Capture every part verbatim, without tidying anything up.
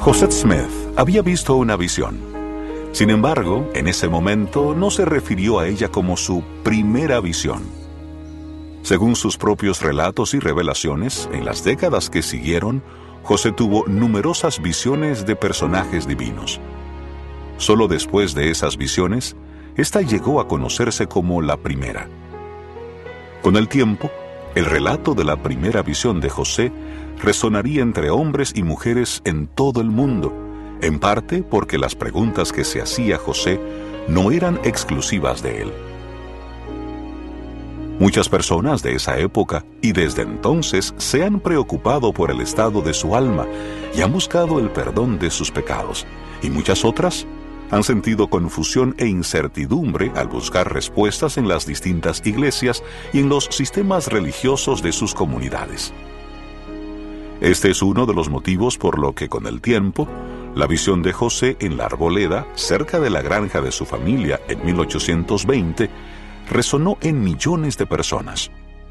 Josette Smith había visto una visión. Sin embargo, en ese momento no se refirió a ella como su primera visión. Según sus propios relatos y revelaciones, en las décadas que siguieron, José tuvo numerosas visiones de personajes divinos. Solo después de esas visiones, esta llegó a conocerse como la primera. Con el tiempo, el relato de la primera visión de José resonaría entre hombres y mujeres en todo el mundo, en parte porque las preguntas que se hacía José no eran exclusivas de él. Muchas personas de esa época y desde entonces se han preocupado por el estado de su alma y han buscado el perdón de sus pecados, y muchas otras han sentido confusión e incertidumbre al buscar respuestas en las distintas iglesias y en los sistemas religiosos de sus comunidades. Este es uno de los motivos por lo que con el tiempo, la visión de José en la arboleda, cerca de la granja de su familia en mil ochocientos veinte, resonó en millones de personas.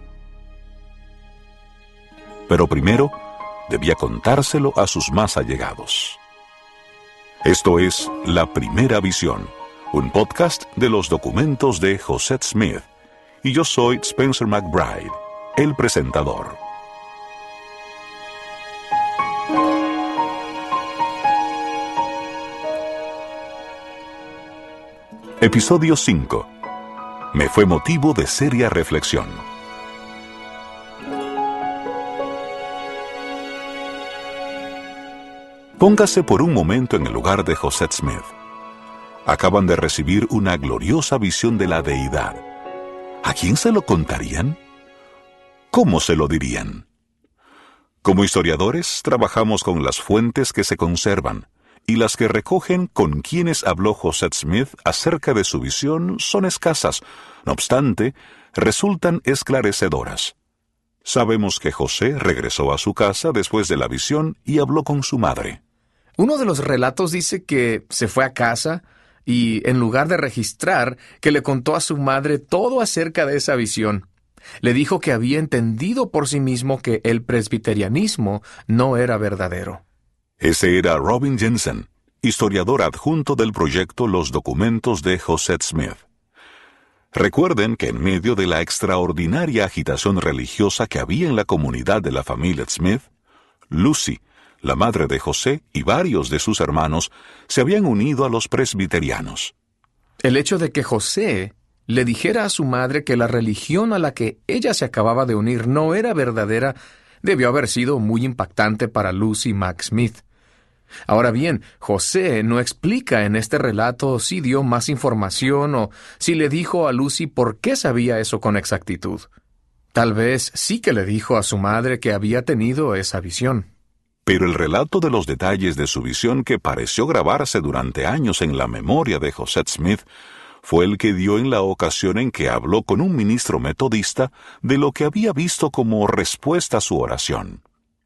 Pero primero, debía contárselo a sus más allegados. Esto es La Primera Visión, un podcast de los documentos de Josette Smith, y yo soy Spencer McBride, el presentador. Episodio cinco. Me fue motivo de seria reflexión. Póngase por un momento en el lugar de Josette Smith. Acaban de recibir una gloriosa visión de la deidad. ¿A quién se lo contarían? ¿Cómo se lo dirían? Como historiadores, trabajamos con las fuentes que se conservan, y las que recogen con quienes habló Josette Smith acerca de su visión son escasas. No obstante, resultan esclarecedoras. Sabemos que José regresó a su casa después de la visión y habló con su madre. Uno de los relatos dice que se fue a casa y, en lugar de registrar, que le contó a su madre todo acerca de esa visión. Le dijo que había entendido por sí mismo que el presbiterianismo no era verdadero. Ese era Robin Jensen, historiador adjunto del proyecto Los Documentos de Josette Smith. Recuerden que en medio de la extraordinaria agitación religiosa que había en la comunidad de la familia Smith, Lucy, la madre de José, y varios de sus hermanos se habían unido a los presbiterianos. El hecho de que José le dijera a su madre que la religión a la que ella se acababa de unir no era verdadera debió haber sido muy impactante para Lucy Mack Smith. Ahora bien, José no explica en este relato si dio más información o si le dijo a Lucy por qué sabía eso con exactitud. Tal vez sí que le dijo a su madre que había tenido esa visión. Pero el relato de los detalles de su visión, que pareció grabarse durante años en la memoria de Josette Smith, fue el que dio en la ocasión en que habló con un ministro metodista de lo que había visto como respuesta a su oración.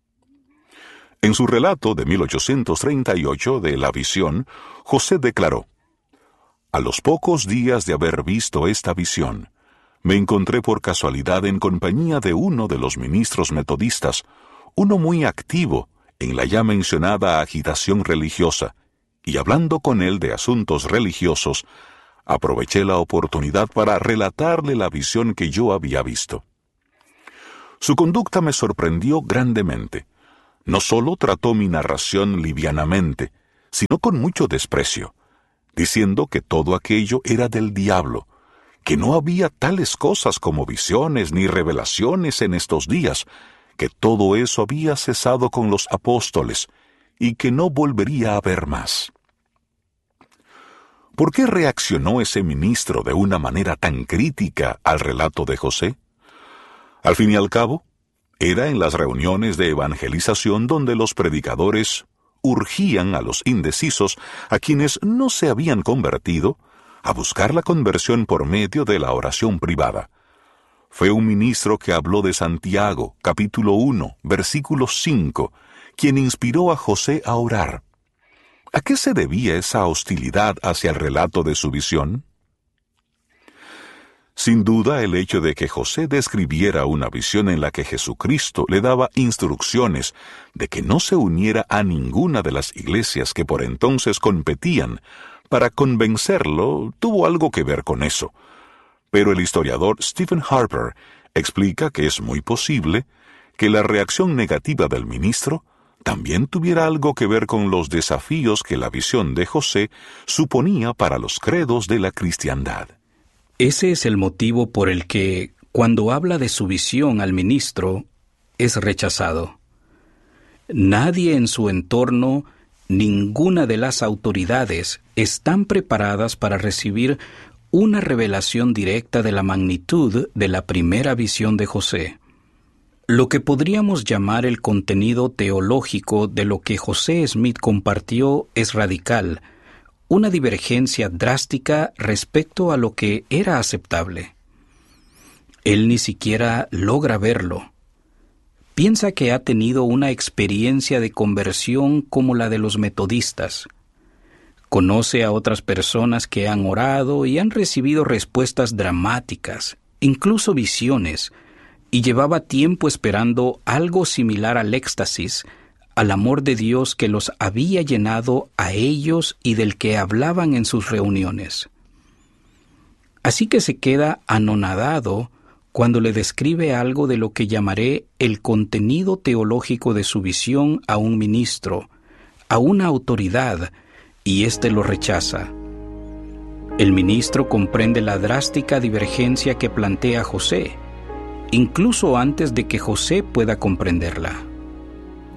En su relato de mil ochocientos treinta y ocho de la visión, José declaró: «A los pocos días de haber visto esta visión, me encontré por casualidad en compañía de uno de los ministros metodistas, uno muy activo en la ya mencionada agitación religiosa, y hablando con él de asuntos religiosos, aproveché la oportunidad para relatarle la visión que yo había visto. Su conducta me sorprendió grandemente. No solo trató mi narración livianamente, sino con mucho desprecio, diciendo que todo aquello era del diablo, que no había tales cosas como visiones ni revelaciones en estos días, que todo eso había cesado con los apóstoles y que no volvería a haber más». ¿Por qué reaccionó ese ministro de una manera tan crítica al relato de José? Al fin y al cabo, era en las reuniones de evangelización donde los predicadores urgían a los indecisos, a quienes no se habían convertido, a buscar la conversión por medio de la oración privada. Fue un ministro que habló de Santiago, capítulo uno, versículo cinco, quien inspiró a José a orar. ¿A qué se debía esa hostilidad hacia el relato de su visión? Sin duda, el hecho de que José describiera una visión en la que Jesucristo le daba instrucciones de que no se uniera a ninguna de las iglesias que por entonces competían, para convencerlo, tuvo algo que ver con eso. Pero el historiador Stephen Harper explica que es muy posible que la reacción negativa del ministro también tuviera algo que ver con los desafíos que la visión de José suponía para los credos de la cristiandad. Ese es el motivo por el que, cuando habla de su visión al ministro, es rechazado. Nadie en su entorno, ninguna de las autoridades, están preparadas para recibir una revelación directa de la magnitud de la primera visión de José. Lo que podríamos llamar el contenido teológico de lo que José Smith compartió es radical, una divergencia drástica respecto a lo que era aceptable. Él ni siquiera logra verlo. Piensa que ha tenido una experiencia de conversión como la de los metodistas. Conoce a otras personas que han orado y han recibido respuestas dramáticas, incluso visiones, y llevaba tiempo esperando algo similar al éxtasis, al amor de Dios que los había llenado a ellos y del que hablaban en sus reuniones. Así que se queda anonadado cuando le describe algo de lo que llamaré el contenido teológico de su visión a un ministro, a una autoridad, y éste lo rechaza. El ministro comprende la drástica divergencia que plantea José, incluso antes de que José pueda comprenderla.